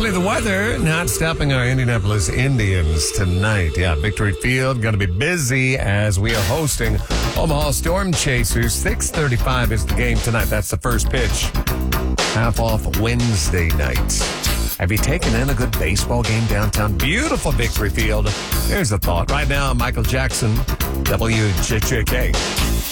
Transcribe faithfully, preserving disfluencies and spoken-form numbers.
Finally, the weather not stopping our Indianapolis Indians tonight. Yeah, Victory Field going to be busy as we are hosting Omaha Storm Chasers. six thirty-five is the game tonight. That's the first pitch. Half off Wednesday night. Have you taken in a good baseball game downtown? Beautiful Victory Field. Here's the thought. Right now, Michael Jackson, W J J K.